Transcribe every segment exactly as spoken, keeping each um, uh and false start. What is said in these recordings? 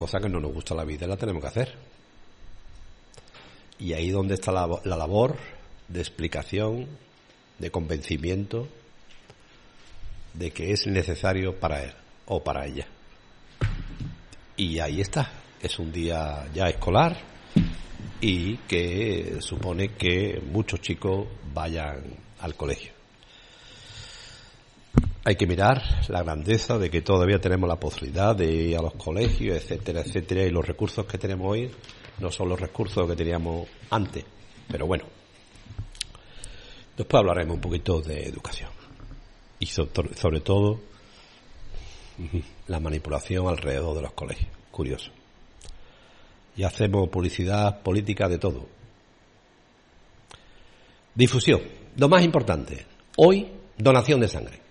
cosa que no nos gusta la vida la tenemos que hacer. Y ahí donde está la, la labor de explicación, de convencimiento de que es necesario para él o para ella. Y ahí está, es un día ya escolar y que supone que muchos chicos vayan al colegio. Hay que mirar la grandeza de que todavía tenemos la posibilidad de ir a los colegios, etcétera, etcétera, y los recursos que tenemos hoy no son los recursos que teníamos antes, pero bueno. Después hablaremos un poquito de educación y sobre, sobre todo la manipulación alrededor de los colegios. Curioso. Y hacemos publicidad política de todo. Difusión. Lo más importante. Hoy, donación de sangre.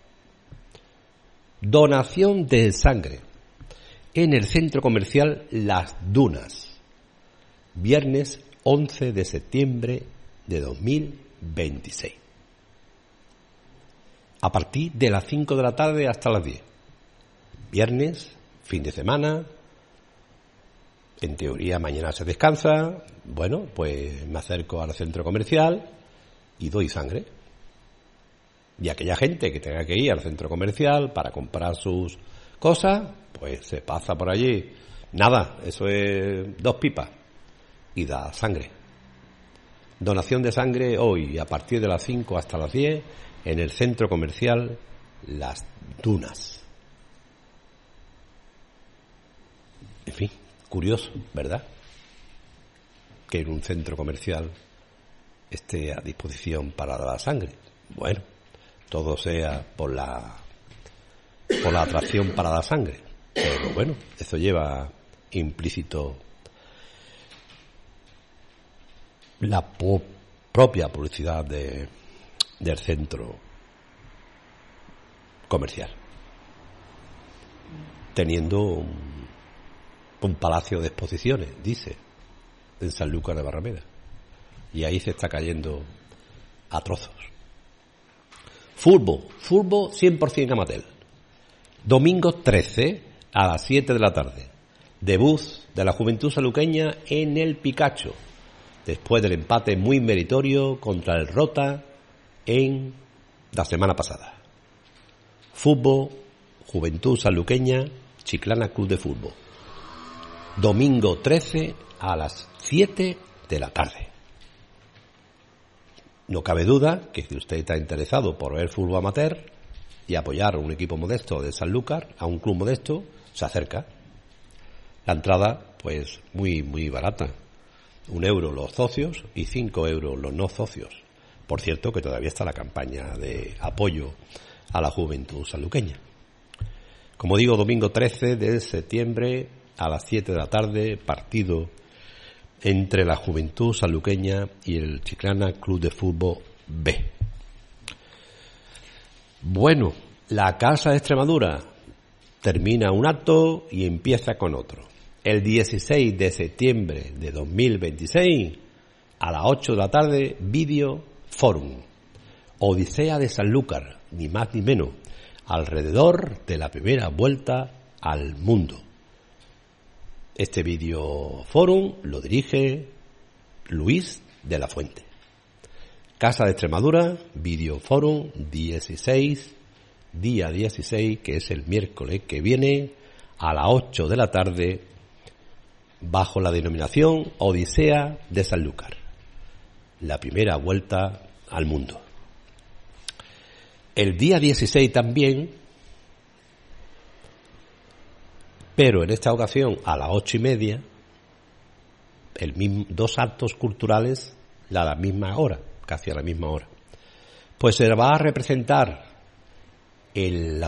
Donación de sangre en el centro comercial Las Dunas. Viernes once de septiembre de dos mil veintiséis. A partir de las cinco de la tarde hasta las diez. Viernes, fin de semana. En teoría mañana se descansa. Bueno, pues me acerco al centro comercial y doy sangre. Y aquella gente que tenga que ir al centro comercial para comprar sus cosas, pues se pasa por allí. Nada, eso es dos pipas. Y da sangre. Donación de sangre hoy, a partir de las cinco hasta las diez, en el centro comercial Las Dunas. En fin, curioso, ¿verdad? Que en un centro comercial esté a disposición para dar sangre. Bueno, todo sea por la por la atracción para dar sangre. Pero bueno, eso lleva implícito la po- propia publicidad de, del centro comercial, teniendo un, un palacio de exposiciones, dice, en Sanlúcar de Barrameda, y ahí se está cayendo a trozos. Fútbol, fútbol cien por ciento amateur. Domingo trece a las siete de la tarde. Debut de la Juventud Sanluqueña en el Picacho, después del empate muy meritorio contra el Rota en la semana pasada. Fútbol, Juventud Sanluqueña, Chiclana Club de Fútbol. Domingo trece a las siete de la tarde. No cabe duda que si usted está interesado por ver fútbol amateur y apoyar a un equipo modesto de Sanlúcar, a un club modesto, se acerca. La entrada, pues, muy, muy barata. Un euro los socios y cinco euros los no socios. Por cierto, que todavía está la campaña de apoyo a la juventud sanluqueña. Como digo, domingo trece de septiembre a las siete de la tarde, partido entre la Juventud Sanluqueña y el Chiclana Club de Fútbol B. Bueno, la Casa de Extremadura termina un acto y empieza con otro. El dieciséis de septiembre de dos mil veintiséis, a las ocho de la tarde, Video Forum. Odisea de Sanlúcar, ni más ni menos, alrededor de la primera vuelta al mundo. Este Video Forum lo dirige Luis de la Fuente. Casa de Extremadura, Video Forum, dieciséis, día dieciséis, que es el miércoles que viene, a las ocho de la tarde, bajo la denominación Odisea de Sanlúcar, la primera vuelta al mundo. El día dieciséis también, pero en esta ocasión a las ocho y media, el mismo, dos actos culturales a la misma hora, casi a la misma hora. Pues se va a representar el, la